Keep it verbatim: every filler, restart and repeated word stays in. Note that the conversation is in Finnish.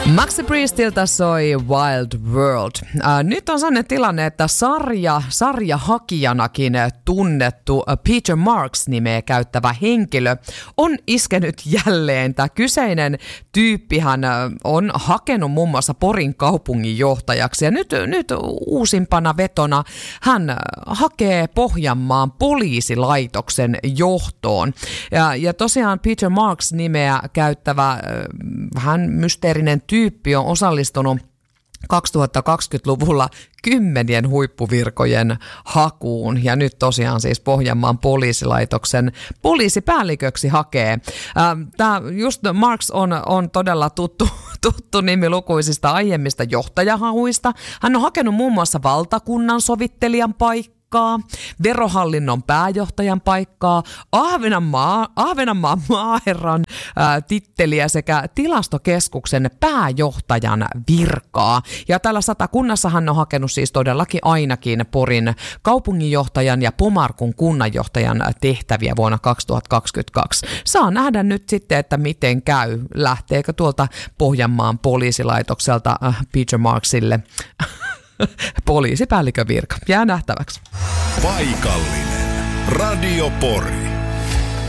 Maxi Priestiltä soi Wild World. Äh, nyt on sellainen tilanne, että sarja, sarjahakijanakin tunnettu Peter Marks-nimeä käyttävä henkilö on iskenyt jälleen. Tämä kyseinen tyyppihän on hakenut muun muassa Porin kaupunginjohtajaksi ja nyt, nyt uusimpana vetona hän hakee Pohjanmaan poliisilaitoksen johtoon. Ja, ja tosiaan Peter Marks-nimeä käyttävä vähän mysteerinen tyyppi on osallistunut kaksituhattakaksikymmentäluvulla kymmenien huippuvirkojen hakuun ja nyt tosiaan siis Pohjanmaan poliisilaitoksen poliisipäälliköksi hakee. Tämä just Marks on, on todella tuttu, tuttu nimi lukuisista aiemmista johtajahahuista. Hän on hakenut muun muassa valtakunnan sovittelijan paikkaa, verohallinnon pääjohtajan paikkaa, Ahvenanmaa, Ahvenanmaan maaherran ää, titteliä sekä tilastokeskuksen pääjohtajan virkaa. Ja tällä Satakunnassa hän on hakenut siis todellakin ainakin Porin kaupunginjohtajan ja Pomarkun kunnanjohtajan tehtäviä vuonna kaksituhattakaksikymmentäkaksi. Saa nähdä nyt sitten, että miten käy. Lähteekö tuolta Pohjanmaan poliisilaitokselta äh, Peter Marksille poliisipäällikön virka. Jää nähtäväksi. Paikallinen Radio Pori.